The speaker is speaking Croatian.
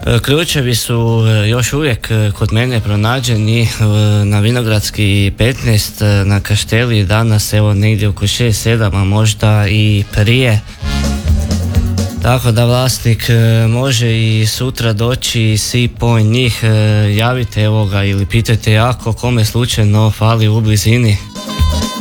Ključevi su još uvijek kod mene pronađeni na Vinogradski 15 na Kašteli danas, evo negdje oko 6-7, a možda i prije. Tako da vlasnik može i sutra doći i svi po njih, javite evo ga ili pitajte ako kome slučajno fali u blizini.